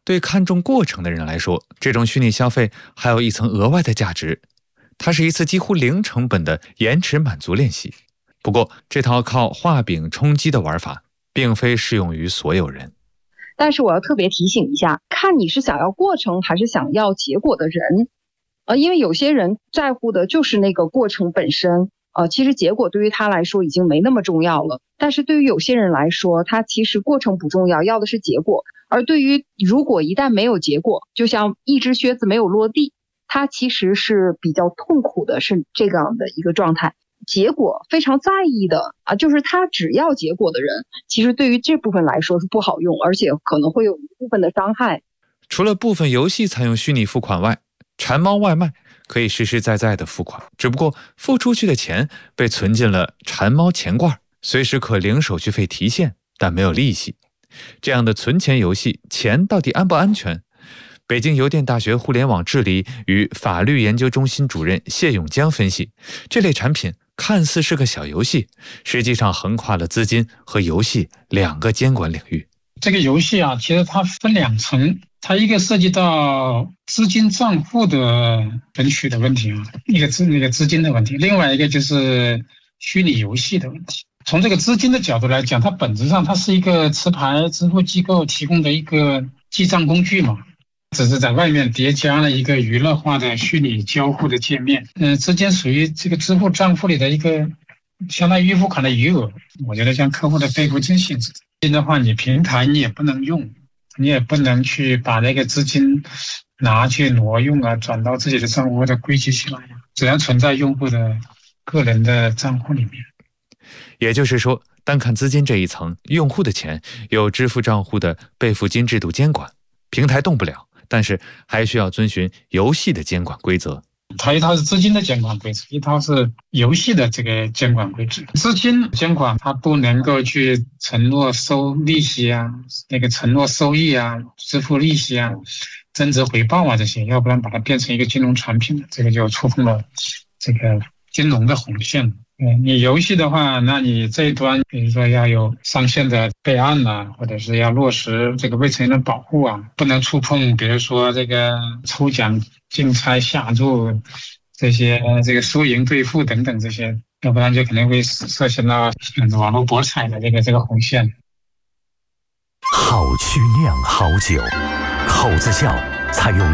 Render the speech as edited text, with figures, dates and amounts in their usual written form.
对看重过程的人来说，这种虚拟消费还有一层额外的价值，它是一次几乎零成本的延迟满足练习。不过，这套靠画饼充饥的玩法，并非适用于所有人。 但是我要特别提醒一下，看你是想要过程还是想要结果的人。因为有些人在乎的就是那个过程本身，其实结果对于他来说已经没那么重要了。但是对于有些人来说，他其实过程不重要，要的是结果。而对于如果一旦没有结果，就像一只靴子没有落地，他其实是比较痛苦的，是这样的一个状态。结果非常在意的就是他只要结果的人，其实对于这部分来说是不好用，而且可能会有一部分的伤害。 除了部分游戏采用虚拟付款外，馋猫外卖可以实实在在的付款，只不过付出去的钱被存进了馋猫钱罐，随时可零手续费提现，但没有利息。这样的存钱游戏，钱到底安不安全？北京邮电大学互联网治理与法律研究中心主任谢永江分析，这类产品看似是个小游戏，实际上横跨了资金和游戏两个监管领域。 这个游戏其实它分两层，它一个涉及到资金账户的存取的问题一个资金的问题，另外一个就是虚拟游戏的问题。从这个资金的角度来讲，它本质上它是一个持牌支付机构提供的一个记账工具嘛，只是在外面叠加了一个娱乐化的虚拟交互的界面。资金属于这个支付账户里的一个相当于付款的余额，我觉得像客户的备付金性质的话，你平台你也不能用，你也不能去把那个资金拿去挪用转到自己的账户或者归集起来只要存在用户的个人的账户里面。 也就是说，单看资金这一层，用户的钱有支付账户的备付金制度监管，平台动不了，但是还需要遵循游戏的监管规则。 它一套是资金的监管规则，一套是游戏的这个监管规则。资金监管它不能够去承诺收利息承诺收益支付利息增值回报这些，要不然把它变成一个金融产品了，这个就触碰了这个金融的红线。你游戏的话，那你这一端比如说要有上线的备案或者是要落实这个未成年人保护不能触碰比如说这个抽奖竞猜下注这些这个输赢兑付等等这些，要不然就可能会涉嫌到网络博彩的这个红线。 好趣酿好酒，口子窖采用